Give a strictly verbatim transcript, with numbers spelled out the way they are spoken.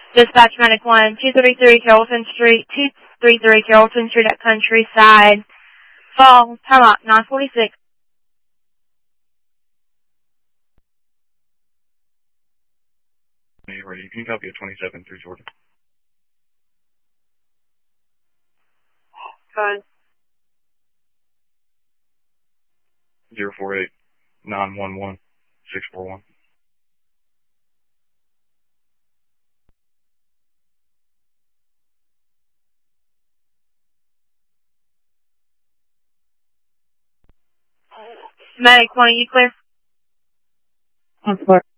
Dispatch Medic one, two thirty-three Carrollton Street, two thirty-three Carrollton Street at Countryside. Fall, time out, nine forty-six. Ready. Can you copy a twenty-seven through Georgia? Fine. zero four eight nine one one six four one. Medic one, are you clear? On floor.